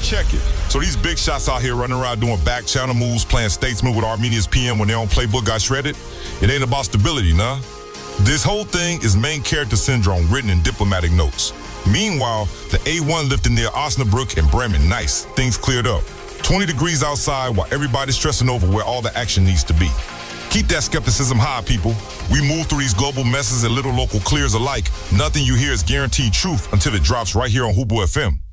check it. So these big shots out here running around doing back channel moves, playing statesman with Armenia's PM when their own playbook got shredded, it ain't about stability, nah. This whole thing is main character syndrome written in diplomatic notes. Meanwhile, the A1 lifting near Osnabrück and Bremen, nice. Things cleared up. 20 degrees outside while everybody's stressing over where all the action needs to be. Keep that skepticism high, people. We move through these global messes and little local clears alike. Nothing you hear is guaranteed truth until it drops right here on Hubu FM.